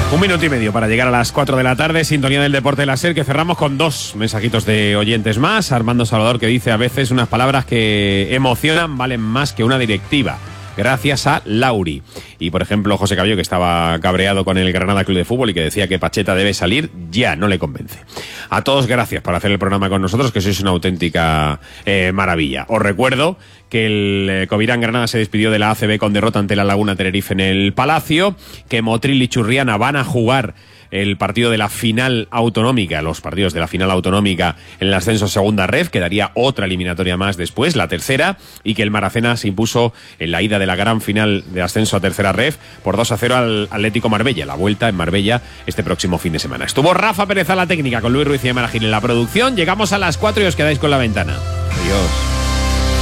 Un minuto y medio para llegar a las 4 de la tarde, sintonía del Deporte de la SER, que cerramos con 2 mensajitos de oyentes más. Armando Salvador, que dice: a veces unas palabras que emocionan valen más que una directiva. Gracias a Lauri. Y por ejemplo, José Cabello, que estaba cabreado con el Granada Club de Fútbol y que decía que Pacheta debe salir ya, no le convence. A todos gracias por hacer el programa con nosotros, que sois una auténtica maravilla. Os recuerdo que el Covirán Granada se despidió de la ACB con derrota ante la Laguna Tenerife en el Palacio, que Motril y Churriana van a jugar el partido de la final autonómica, los partidos de la final autonómica en el ascenso a segunda ref, quedaría otra eliminatoria más después, la tercera, y que el Maracena se impuso en la ida de la gran final de ascenso a tercera ref por 2-0 al Atlético Marbella, la vuelta en Marbella este próximo fin de semana. Estuvo Rafa Pérez a la técnica, con Luis Ruiz y Emma Gil en la producción. Llegamos a las 4 y os quedáis con La Ventana. Adiós.